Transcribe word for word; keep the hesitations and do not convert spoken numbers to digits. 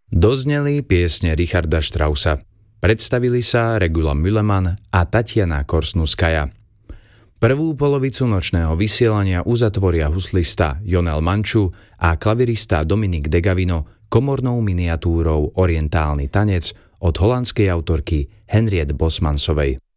Dozneli piesne Richarda Straussa. Predstavili sa Regula Müllemann a Tatiana Korsnúskaja. Prvú polovicu nočného vysielania uzatvoria huslista Jonel Manču a klavirista Dominik de Gavino komornou miniatúrou Orientálny tanec od holandskej autorky Henriette Bosmansovej.